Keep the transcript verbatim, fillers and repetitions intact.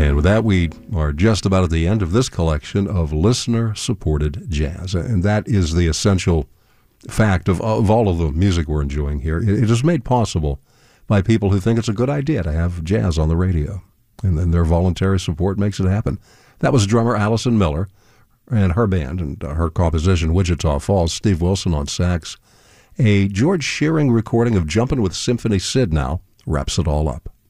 And with that, we are just about at the end of this collection of listener-supported jazz. And that is the essential fact of, of all of the music we're enjoying here. It, it is made possible by people who think it's a good idea to have jazz on the radio. And then their voluntary support makes it happen. That was drummer Allison Miller and her band and uh, her composition, Wichita Falls. Steve Wilson on sax. A George Shearing recording of Jumpin' with Symphony Sid now wraps it all up.